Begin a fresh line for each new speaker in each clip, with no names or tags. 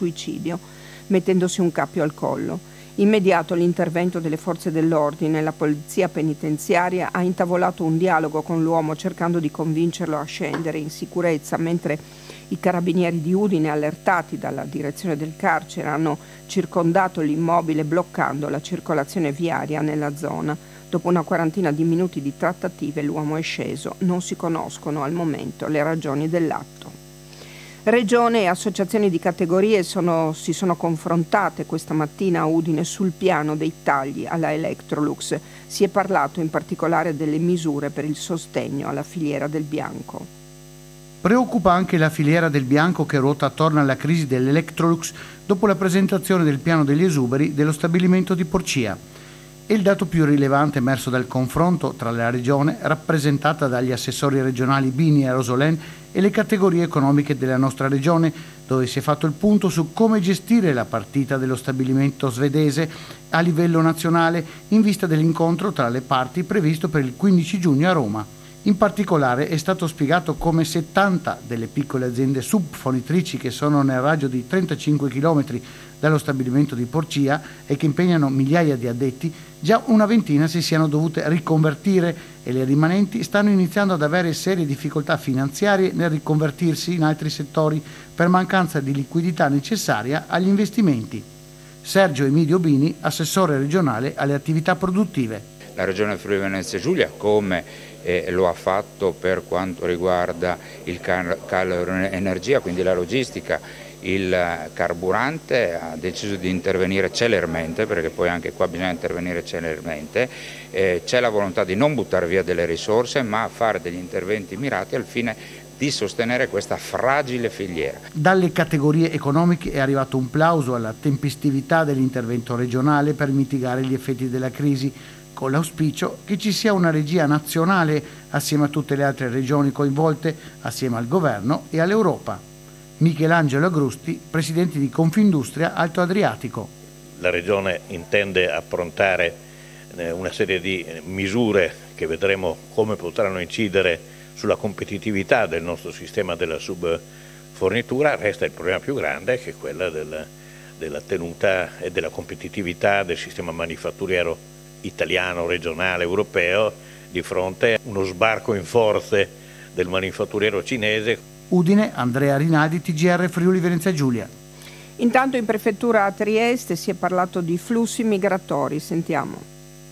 suicidio, mettendosi un cappio al collo. Immediato l'intervento delle forze dell'ordine, la polizia penitenziaria ha intavolato un dialogo con l'uomo cercando di convincerlo a scendere in sicurezza, mentre i carabinieri di Udine, allertati dalla direzione del carcere, hanno circondato l'immobile bloccando la circolazione viaria nella zona. Dopo una quarantina di minuti di trattative l'uomo è sceso. Non si conoscono al momento le ragioni dell'atto. Regione e associazioni di categorie si sono confrontate questa mattina a Udine sul piano dei tagli alla Electrolux. Si è parlato in particolare delle misure per il sostegno alla filiera del bianco.
Preoccupa anche la filiera del bianco che ruota attorno alla crisi dell'Electrolux dopo la presentazione del piano degli esuberi dello stabilimento di Porcia. È il dato più rilevante emerso dal confronto tra la regione, rappresentata dagli assessori regionali Bini e Rosolén, e le categorie economiche della nostra regione, dove si è fatto il punto su come gestire la partita dello stabilimento svedese a livello nazionale in vista dell'incontro tra le parti previsto per il 15 giugno a Roma. In particolare è stato spiegato come 70 delle piccole aziende subfornitrici che sono nel raggio di 35 km dallo stabilimento di Porcia e che impegnano migliaia di addetti, già una ventina si siano dovute riconvertire e le rimanenti stanno iniziando ad avere serie difficoltà finanziarie nel riconvertirsi in altri settori per mancanza di liquidità necessaria agli investimenti. Sergio Emidio Bini, assessore regionale alle attività produttive.
La Regione Friuli Venezia Giulia, come lo ha fatto per quanto riguarda il calo energia, quindi la logistica, il carburante, ha deciso di intervenire celermente, perché poi anche qua bisogna intervenire celermente. C'è la volontà di non buttare via delle risorse, ma fare degli interventi mirati al fine di sostenere questa fragile filiera.
Dalle categorie economiche è arrivato un plauso alla tempestività dell'intervento regionale per mitigare gli effetti della crisi, con l'auspicio che ci sia una regia nazionale assieme a tutte le altre regioni coinvolte, assieme al governo e all'Europa. Michelangelo Agrusti, presidente di Confindustria Alto Adriatico.
La regione intende approntare una serie di misure che vedremo come potranno incidere sulla competitività del nostro sistema della subfornitura. Resta il problema più grande, che è quella della tenuta e della competitività del sistema manifatturiero italiano, regionale, europeo, di fronte a uno sbarco in forze del manifatturiero cinese.
Udine, Andrea Rinaldi, TGR Friuli Venezia Giulia.
Intanto in prefettura a Trieste si è parlato di flussi migratori, sentiamo.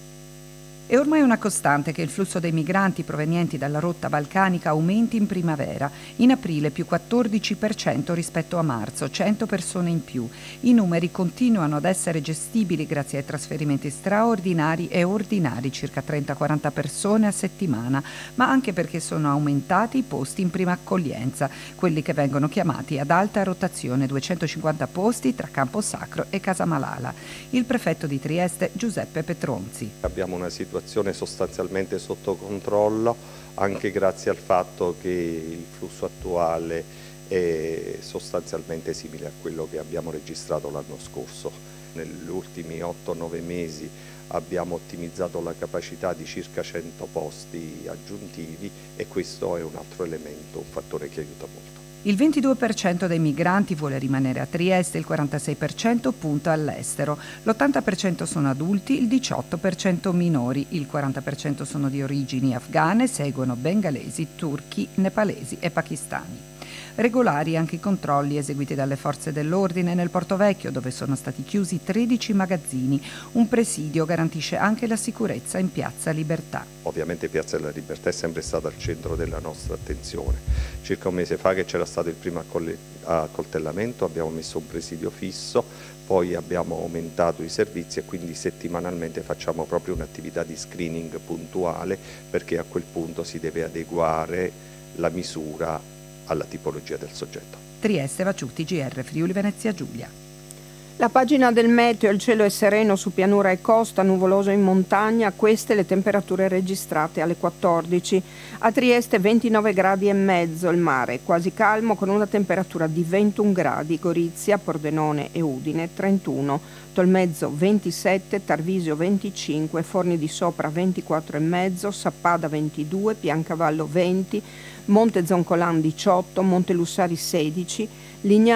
È ormai una costante che il flusso dei migranti provenienti dalla rotta balcanica aumenti in primavera. In aprile più 14% rispetto a marzo, 100 persone in più. I numeri continuano ad essere gestibili grazie ai trasferimenti straordinari e ordinari, circa 30-40 persone a settimana, ma anche perché sono aumentati i posti in prima accoglienza, quelli che vengono chiamati ad alta rotazione, 250 posti tra Camposacro e Casamalala. Il prefetto di Trieste, Giuseppe Petronzi.
Abbiamo una situazione sostanzialmente sotto controllo, anche grazie al fatto che il flusso attuale è sostanzialmente simile a quello che abbiamo registrato l'anno scorso. Negli ultimi 8-9 mesi abbiamo ottimizzato la capacità di circa 100 posti aggiuntivi e questo è un altro elemento, un fattore che aiuta molto.
Il 22% dei migranti vuole rimanere a Trieste, il 46% punta all'estero, l'80% sono adulti, il 18% minori, il 40% sono di origini afghane, seguono bengalesi, turchi, nepalesi e pakistani. Regolari anche i controlli eseguiti dalle forze dell'ordine nel Porto Vecchio, dove sono stati chiusi 13 magazzini. Un presidio garantisce anche la sicurezza in Piazza Libertà.
Ovviamente Piazza della Libertà è sempre stata al centro della nostra attenzione. Circa un mese fa che c'era stato il primo accoltellamento, abbiamo messo un presidio fisso, poi abbiamo aumentato i servizi e quindi settimanalmente facciamo proprio un'attività di screening puntuale, perché a quel punto si deve adeguare la misura alla tipologia del soggetto.
Trieste Vaciuti, GR Friuli Venezia Giulia.
La pagina del meteo: il cielo è sereno su pianura e costa, nuvoloso in montagna, queste le temperature registrate alle 14. A Trieste 29 gradi e mezzo, il mare è quasi calmo con una temperatura di 21 gradi, Gorizia, Pordenone e Udine 31, Tolmezzo 27, Tarvisio 25, Forni di Sopra 24 e mezzo, Sappada 22, Piancavallo 20, Monte Zoncolan 18, Monte Lussari 16, Lignano